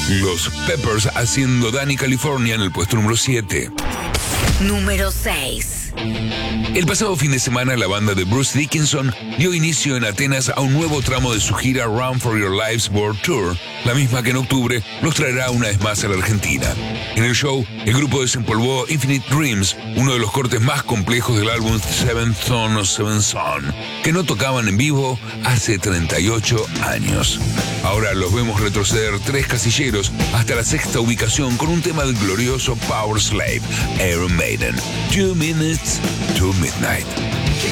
Los Peppers haciendo Danny California en el puesto número 7. Número 6. El pasado fin de semana la banda de Bruce Dickinson dio inicio en Atenas a un nuevo tramo de su gira Run for Your Lives World Tour, la misma que en octubre los traerá una vez más a la Argentina. En el show, el grupo desempolvó Infinite Dreams, uno de los cortes más complejos del álbum Seventh Son of Seventh Son, que no tocaban en vivo hace 38 años. Ahora los vemos retroceder 3 casilleros hasta la 6ª ubicación con un tema del glorioso Power Slave, Iron Maiden, 2 Minutes to Midnight.